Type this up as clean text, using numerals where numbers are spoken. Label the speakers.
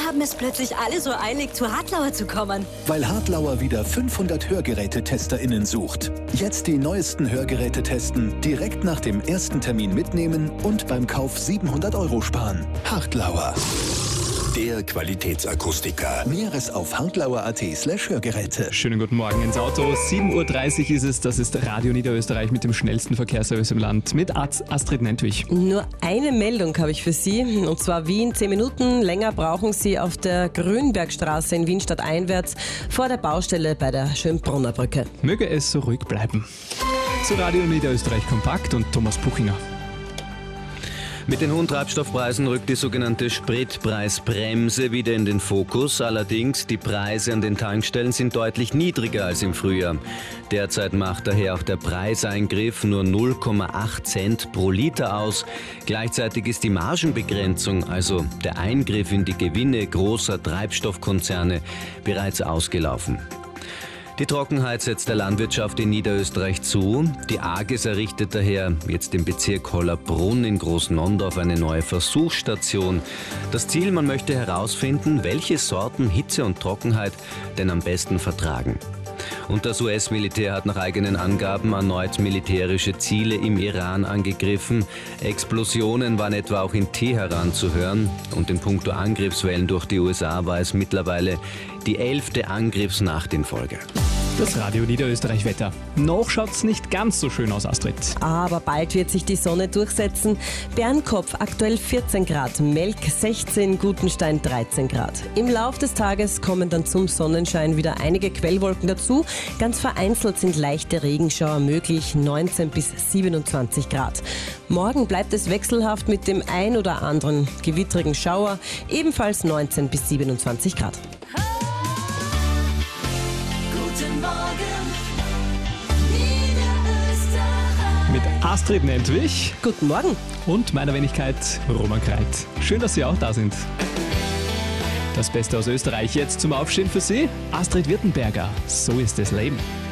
Speaker 1: haben es plötzlich alle so eilig, zu Hartlauer zu kommen?
Speaker 2: Weil Hartlauer wieder 500 Hörgerätetesterinnen sucht. Jetzt die neuesten Hörgeräte testen, direkt nach dem ersten Termin mitnehmen und beim Kauf 700 € sparen. Hartlauer.
Speaker 3: Der Qualitätsakustiker.
Speaker 2: Näheres auf hartlauer.at/Hörgeräte.
Speaker 4: Schönen guten Morgen ins Auto. 7.30 Uhr ist es. Das ist Radio Niederösterreich mit dem schnellsten Verkehrsservice im Land. Mit Astrid Nentwich.
Speaker 5: Nur eine Meldung habe ich für Sie. Und zwar Wien. 10 Minuten länger brauchen Sie auf der Grünbergstraße in Wien stadteinwärts vor der Baustelle bei der Schönbrunner Brücke.
Speaker 4: Möge es so ruhig bleiben. Zu Radio Niederösterreich Kompakt und Thomas Puchinger.
Speaker 6: Mit den hohen Treibstoffpreisen rückt die sogenannte Spritpreisbremse wieder in den Fokus. Allerdings, die Preise an den Tankstellen sind deutlich niedriger als im Frühjahr. Derzeit macht daher auch der Preiseingriff nur 0,8 Cent pro Liter aus. Gleichzeitig ist die Margenbegrenzung, also der Eingriff in die Gewinne großer Treibstoffkonzerne, bereits ausgelaufen. Die Trockenheit setzt der Landwirtschaft in Niederösterreich zu. Die AGES errichtet daher jetzt im Bezirk Hollerbrunn in Großnondorf eine neue Versuchsstation. Das Ziel, man möchte herausfinden, welche Sorten Hitze und Trockenheit denn am besten vertragen. Und das US-Militär hat nach eigenen Angaben erneut militärische Ziele im Iran angegriffen. Explosionen waren etwa auch in Teheran zu hören. Und in puncto Angriffswellen durch die USA war es mittlerweile die 11. Angriffsnacht in Folge.
Speaker 4: Das Radio Niederösterreich Wetter. Noch schaut's nicht ganz so schön aus, Astrid.
Speaker 5: Aber bald wird sich die Sonne durchsetzen. Bernkopf aktuell 14 Grad, Melk 16, Gutenstein 13 Grad. Im Lauf des Tages kommen dann zum Sonnenschein wieder einige Quellwolken dazu. Ganz vereinzelt sind leichte Regenschauer möglich, 19 bis 27 Grad. Morgen bleibt es wechselhaft mit dem ein oder anderen gewittrigen Schauer, ebenfalls 19 bis 27 Grad.
Speaker 1: Guten Morgen, Niederösterreich.
Speaker 4: Mit Astrid Nentwich
Speaker 5: Guten Morgen.
Speaker 4: und meiner Wenigkeit Roman Kreit. Schön, dass Sie auch da sind. Das Beste aus Österreich jetzt zum Aufstehen für Sie. Astrid Wirtenberger. So ist das Leben.